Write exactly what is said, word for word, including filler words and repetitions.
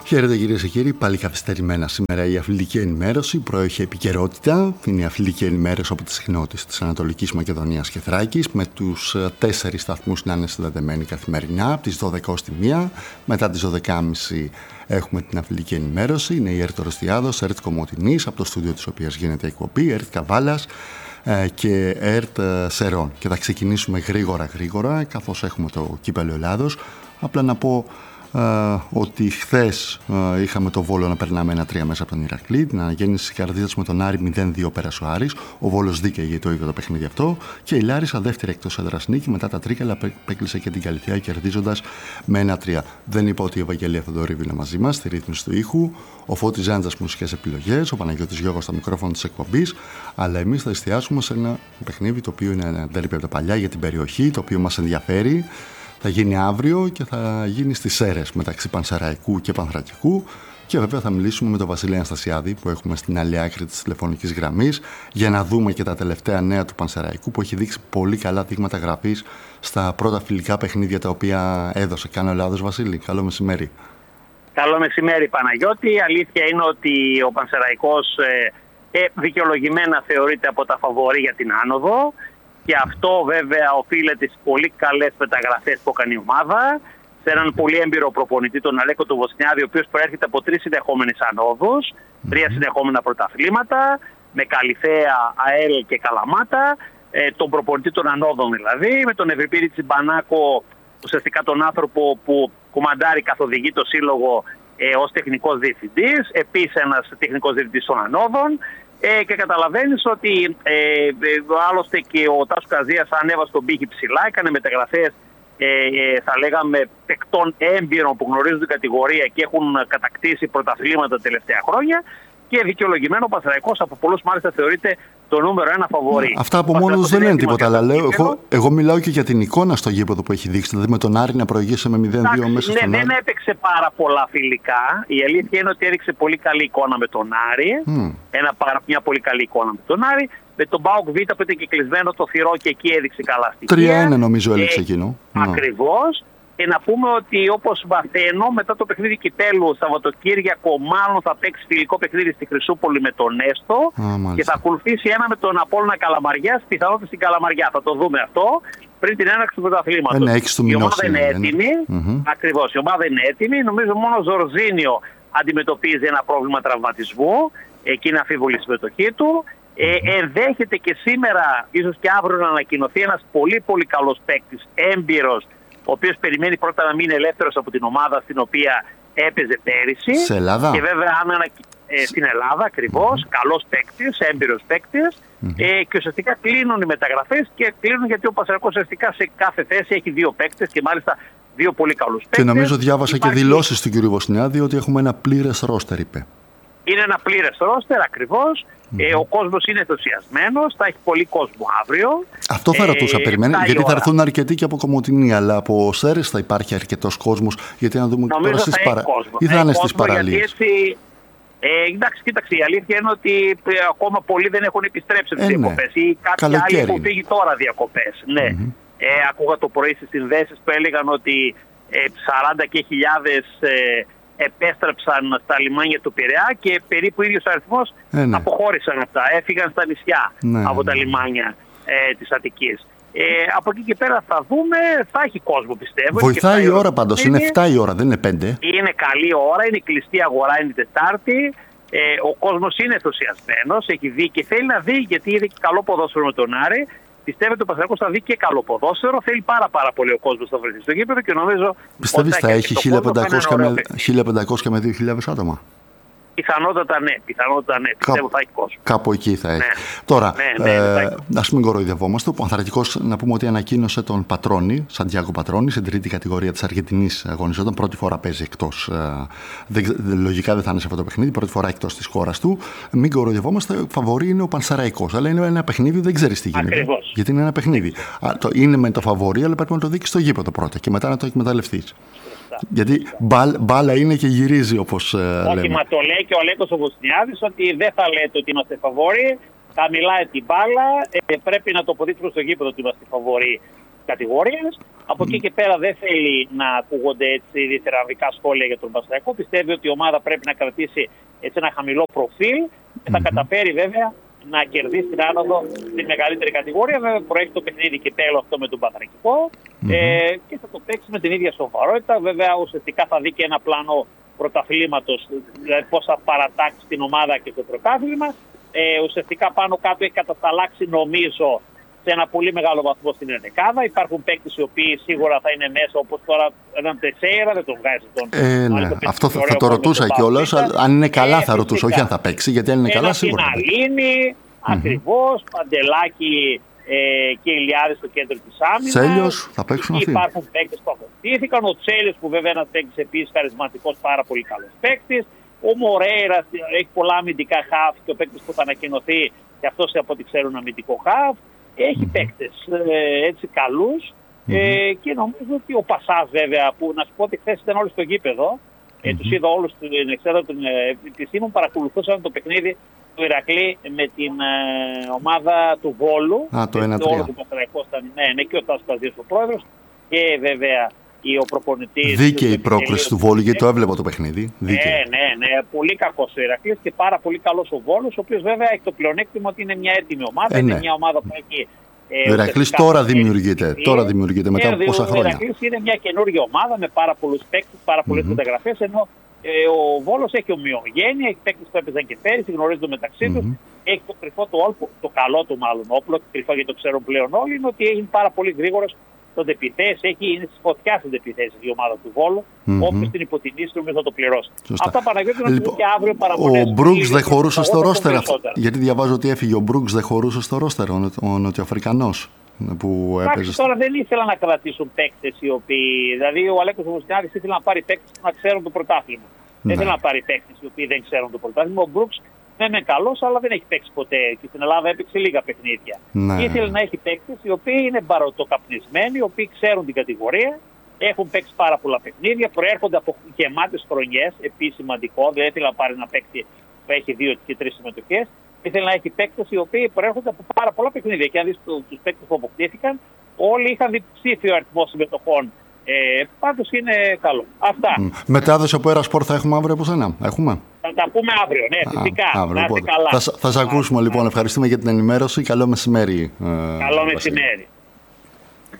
Χαίρετε κυρίες και κύριοι, πάλι καθυστερημένα σήμερα η αθλητική ενημέρωση προέχει επικαιρότητα. Είναι η αθλητική ενημέρωση από τις συχνότητες της Ανατολικής Μακεδονίας και Θράκης, με τους τέσσερις σταθμούς να είναι συνδεδεμένοι καθημερινά από τις δώδεκα ως τη μία. Μετά τις δώδεκα και μισή έχουμε την αθλητική ενημέρωση. Είναι η ΕΡΤ Ορεστιάδος, ΕΡΤ Κομοτηνής, από το στούντιο της οποίας γίνεται η εκπομπή, ΕΡΤ Καβάλας και ΕΡΤ Σερών. Και θα ξεκινήσουμε γρήγορα γρήγορα, καθώς έχουμε το κύπελλο Ελλάδος. Απλά να πω Uh, ότι χθες uh, είχαμε το Βόλο να περνάμε ένα τρία μέσα από τον Ηρακλή, την αναγέννηση της Καρδίτσας με τον Άρη μηδέν δύο πέρασε ο Άρης. Ο Βόλος δίκαιγε το ίδιο το παιχνίδι αυτό και η Λάρισα δεύτερη εκτός έδρας νίκη μετά τα Τρίκαλα, απέκλεισε και την Καλυθέα κερδίζοντας με ένα τρία. Δεν είπα ότι η Ευαγγελία Θοδωρήβη είναι μαζί μας στη ρύθμιση του ήχου, ο Φώτης Ζάντζας μουσικές επιλογές, ο Παναγιώτης Γιώργος στα μικρόφωνα της εκπομπής, αλλά εμείς θα εστιάσουμε σε ένα παιχνίδι το οποίο είναι ένα ντέρμπι από τα παλιά για την περιοχή, το οποίο μας ενδιαφέρει. Θα γίνει αύριο και θα γίνει στις Σέρρες μεταξύ Πανσεραϊκού και Πανθρακικού. Και βέβαια θα μιλήσουμε με τον Βασίλη Αναστασιάδη που έχουμε στην άλλη άκρη της τηλεφωνικής γραμμής για να δούμε και τα τελευταία νέα του Πανσεραϊκού που έχει δείξει πολύ καλά δείγματα γραφής στα πρώτα φιλικά παιχνίδια τα οποία έδωσε. Κάνω Ελλάδος, Βασίλη. Καλό μεσημέρι. Καλό μεσημέρι, Παναγιώτη. Η αλήθεια είναι ότι ο Πανσεραϊκός ε, ε, δικαιολογημένα θεωρείται από τα φαβορί για την άνοδο. Και αυτό βέβαια οφείλεται στις πολύ καλές μεταγραφές που έκανε η ομάδα, σε έναν πολύ έμπειρο προπονητή, τον Αλέκο του Βοσνιάδη, ο οποίος προέρχεται από τρεις συνεχόμενες ανόδους, mm-hmm. τρία συνεχόμενα πρωταθλήματα, με Καλυθέα, ΑΕΛ και Καλαμάτα, ε, τον προπονητή των ανόδων δηλαδή, με τον Ευρυπίδη Τσιμπανάκο, ουσιαστικά τον άνθρωπο που κουμαντάρει, καθοδηγεί το σύλλογο ε, ως τεχνικός διευθυντής, επίσης ένας τεχνικός διευθυντής των ανόδων. Ε, και καταλαβαίνεις ότι ε, ε, άλλωστε και ο Τάσος Καζίας ανέβασε τον πύχη ψηλά, έκανε μεταγραφές ε, ε, θα λέγαμε παικτών έμπειρων που γνωρίζουν την κατηγορία και έχουν κατακτήσει πρωταθλήματα τα τελευταία χρόνια, και δικαιολογημένο ο Πανσεραϊκός από πολλούς μάλιστα θεωρείται το νούμερο ένα φαβορί. Αυτά από μόνο δεν είναι τίποτα, αλλά λέω, εγώ, εγώ μιλάω και για την εικόνα στο γήπεδο που έχει δείξει. Δηλαδή με τον Άρη να προηγήσει με μηδέν δύο μέσα ναι, στον δεν Άρη. Δεν έπαιξε πάρα πολλά φιλικά. Η αλήθεια είναι ότι έριξε πολύ καλή εικόνα με τον Άρη. Mm. Ένα, μια πολύ καλή εικόνα με τον Άρη. Με τον ΠΑΟΚ Β που ήταν και κλεισμένο το θυρό και εκεί έδειξε καλά στοιχεία. τρία ένα νομίζω έλεξε εκείνο. Ακριβώς. Και να πούμε ότι όπως βαθαίνω, μετά το παιχνίδι κυπέλλου Σαββατοκύριακο, μάλλον θα παίξει φιλικό παιχνίδι στη Χρυσούπολη με τον Έστο Α, και θα ακολουθήσει ένα με τον Απόλλωνα Καλαμαριάς, πιθανότητα στην Καλαμαριά. Θα το δούμε αυτό πριν την έναρξη του πρωταθλήματος. Η ομάδα είναι έτοιμη. Mm-hmm. Ακριβώς, η ομάδα είναι έτοιμη. Νομίζω μόνο ο Ζορζίνιο αντιμετωπίζει ένα πρόβλημα τραυματισμού. Εκεί είναι αμφίβολη η συμμετοχή του. Ε, ενδέχεται και σήμερα, ίσως και αύριο, να ανακοινωθεί ένας πολύ πολύ καλός παίκτης, έμπειρος, ο οποίος περιμένει πρώτα να μείνει ελεύθερος από την ομάδα στην οποία έπαιζε πέρυσι. Σε Ελλάδα. Και βέβαια αν ανα... ε, στην Ελλάδα ακριβώς, mm-hmm. καλός παίκτης, έμπειρος παίκτης. Mm-hmm. Ε, και ουσιαστικά κλείνουν οι μεταγραφές και κλείνουν γιατί ο Πανσεραϊκός ουσιαστικά σε κάθε θέση έχει δύο παίκτες και μάλιστα δύο πολύ καλούς παίκτες. Και νομίζω διάβασα Υπάρχει... και δηλώσεις του κ. Βοσνιάδη ότι έχουμε ένα πλήρες ρόστερ, είπε. Είναι ένα πλήρες ρόστερ ακριβώς. Mm-hmm. Ε, ο κόσμος είναι ενθουσιασμένος, θα έχει πολύ κόσμο αύριο. Αυτό θα ρωτούσα, ε, περιμένει, γιατί θα έρθουν αρκετοί και από Κομοτηνή, αλλά από Σέρρες θα υπάρχει αρκετός κόσμος, γιατί να δούμε Νομίζω τώρα στις παρα... κόσμο. ή θα είναι στις παραλίες. Έτσι, ε, εντάξει, κοίταξε, η αλήθεια είναι ότι ε, ακόμα πολλοί δεν έχουν επιστρέψει από τις ε, διακοπές ναι. ή κάποιοι άλλοι έχουν φύγει τώρα διακοπές. Ναι. Mm-hmm. Ε, ακούγα το πρωί στις συνδέσεις που έλεγαν ότι ε, σαράντα και χιλιάδες ε, επέστρεψαν στα λιμάνια του Πειραιά και περίπου ίδιος αριθμός ε, ναι. αποχώρησαν από τα, έφυγαν στα νησιά ναι, από τα ναι. λιμάνια ε, της Αττικής. Ε, από εκεί και πέρα θα δούμε, θα έχει κόσμο πιστεύω. Βοηθάει η ώρα πάντως, είναι εφτά η ώρα, δεν είναι πέντε. Είναι καλή ώρα, είναι κλειστή αγορά, είναι Τετάρτη. Ε, ο κόσμος είναι ενθουσιασμένος, έχει δει και θέλει να δει, γιατί είδε και καλό ποδόσφαιρο με τον Άρη. Πιστεύετε ότι ο Πανσεραϊκός θα δει και καλό ποδόσφαιρο. Θέλει πάρα, πάρα πολύ ο κόσμος να βρεθεί στο γήπεδο και νομίζω. Πιστεύεις θα, θα έχει χίλια πεντακόσια με δύο χιλιάδες άτομα? Πιθανότατα ναι, πιθανότατα ναι. Πιστεύω θα έχει κόσμο. Κάπου εκεί θα έχει. Ναι. Τώρα, ναι, ναι, ε, ας μην κοροϊδευόμαστε. Ο Πανθρακικός, να πούμε ότι ανακοίνωσε τον Πατρόνη, Σαντιάκο Πατρόνη, στην τρίτη κατηγορία της Αργεντινής αγωνιζόταν. Πρώτη φορά παίζει εκτός. Ε, δε, λογικά δεν θα είναι σε αυτό το παιχνίδι. Πρώτη φορά εκτός της χώρας του. Μην κοροϊδευόμαστε. Φαβορί είναι ο Πανσεραϊκός. Αλλά είναι ένα παιχνίδι, δεν ξέρεις τι γίνεται. Ακριβώς. Γιατί είναι ένα παιχνίδι. Α, το, είναι με το φαβορί, αλλά πρέπει να το δείξει στο γήπεδο πρώτα και μετά να το εκμεταλλευτείς. Γιατί μπάλ, μπάλα είναι και γυρίζει, όπως ε, λέμε. Όχι, μα το λέει και ο Αλέκος ο Βοσνιάδης ότι δεν θα λέτε ότι είμαστε φαβορί. Θα μιλάει την μπάλα. Ε, πρέπει να το αποδείξουμε στο γήπεδο ότι είμαστε φαβορί. κατηγορίες. Από εκεί και πέρα δεν θέλει να ακούγονται έτσι διθεραμβικά σχόλια για τον Πανσεραϊκό. Πιστεύει ότι η ομάδα πρέπει να κρατήσει έτσι ένα χαμηλό προφίλ και θα mm-hmm. καταφέρει βέβαια να κερδίσει την άνοδο στη μεγαλύτερη κατηγορία. Βέβαια προέχει το παιχνίδι και τέλο αυτό με τον Παναθηναϊκό mm-hmm. ε, και θα το παίξει με την ίδια σοβαρότητα. Βέβαια ουσιαστικά θα δει και ένα πλάνο πρωταθλήματος, δηλαδή πώς θα παρατάξει την ομάδα και το πρωτάθλημα. Ε, ουσιαστικά πάνω κάτω έχει κατασταλάξει νομίζω σε ένα πολύ μεγάλο βαθμό στην ενδεκάδα. Υπάρχουν παίκτες οι οποίοι σίγουρα θα είναι μέσα, όπως τώρα έναν Τεσέιρα, δεν τον βγάζει τον. Ε, ναι. Αυτό θα, θα το ρωτούσα κιόλας. Αν είναι καλά, ε, θα ρωτούσα, όχι αν θα παίξει, γιατί αν είναι καλά, σίγουρα. Ένα Αλίνη, ακριβώς, mm-hmm. Παντελάκη ε, και Ηλιάδη στο κέντρο της άμυνας. Τσέλιος, θα παίξουν αυτοί. Υπάρχουν παίκτες που αποκτήθηκαν. Ο Τσέλιος, που βέβαια είναι ένας παίκτης επίσης χαρισματικός, πάρα πολύ καλός παίκτης. Ο Μορέιρα έχει πολλά αμυντικά χαφ και ο παίκτης που θα ανακοινωθεί, και αυτός από ό,τι ξέρουν αμυντικό χαφ. Έχει mm-hmm. παίκτες ε, έτσι καλούς mm-hmm. ε, και νομίζω ότι ο Πασάς βέβαια, που να σου πω ότι χθες ήταν όλοι στο γήπεδο, mm-hmm. ε, τους είδα όλους στην εξέδρα των επισήμων, παρακολουθούσαν το παιχνίδι του Ηρακλή με την ε, ομάδα του Βόλου. Α, το ένα τρία. Ναι, ναι, και ο Τάσος Παζίας ο πρόεδρος και βέβαια ο προπονητής. Δίκαιη η πρόκριση του Βόλου, γιατί το έβλεπα το παιχνίδι. Ναι, ναι, ναι. Πολύ κακός ο Ηρακλής και πάρα πολύ καλός ο Βόλος, ο οποίος βέβαια έχει το πλεονέκτημα ότι είναι μια έτοιμη ομάδα. Ε, ναι. Είναι μια ομάδα που έχει. Ε, ο Ηρακλής τώρα δημιουργείται. Τώρα δημιουργείται μετά από πόσα χρόνια. Ο Ηρακλής είναι μια καινούργια ομάδα με πάρα πολλούς παίκτες, πάρα πολλές mm-hmm. μεταγραφές. Ενώ ε, ο Βόλος έχει ομοιογένεια, έχει παίκτες που έπαιζαν και πέρυσι, γνωρίζονται μεταξύ mm-hmm. τους. Έχει το κρυφό του όλπο, το καλό του μάλλον όπλο, κρυφό γιατί το ξέρουν πλέον όλοι, είναι ότι είναι πάρα πολύ γρήγορος. Τον επιθέσει, έχει είναι στις φωτιάς της επιθέσεις η ομάδα του Βόλου. Mm-hmm. Όποιος την υποτιμήσει, νομίζω θα το πληρώσει. Σωστά. Αυτά Παναγιώτη να λοιπόν, και αύριο παραπονές. Ο Μπρούξ δεν χωρούσε στο ρόστερ. Γιατί διαβάζω ότι έφυγε ο Μπρούξ, δεν χωρούσε στο ρόστερ ο, ο Νοτιοαφρικανός που έπαιζε. Τώρα δεν ήθελα να κρατήσουν παίκτες οι οποίοι. Δηλαδή ο Αλέκος Βουστιάδης ήθελε να πάρει παίκτες που να ξέρουν το πρωτάθλημα. Ναι. Δεν ήθελε να πάρει παίκτες οι οποίοι δεν ξέρουν το πρωτάθλημα. Ο Μπρούξ δεν είναι καλός, αλλά δεν έχει παίξει ποτέ και στην Ελλάδα έπαιξε λίγα παιχνίδια. Ναι. Ήθελε να έχει παίκτες οι οποίοι είναι μπαρωτοκαπνισμένοι, οι οποίοι ξέρουν την κατηγορία, έχουν παίξει πάρα πολλά παιχνίδια, προέρχονται από γεμάτες χρονιές, επίσης σημαντικό, δεν ήθελε να πάρει ένα παίκτη που έχει δύο και τρεις συμμετοχές. Ήθελε να έχει παίκτες οι οποίοι προέρχονται από πάρα πολλά παιχνίδια. Και αν δεις τους παίκτες που αποκτήθηκαν, όλοι είχαν διψήφιο αριθμό συμμετοχών. Ε, πάντως είναι καλό. Αυτά. Mm. Μετάδοση από Aerosport θα έχουμε αύριο πουθενά. Έχουμε. Θα τα πούμε αύριο, ναι, φυσικά. Α, αύριο, να είστε καλά. Θα, θα σας ακούσουμε λοιπόν. Ευχαριστούμε για την ενημέρωση. Καλό μεσημέρι. Καλό ε, μεσημέρι.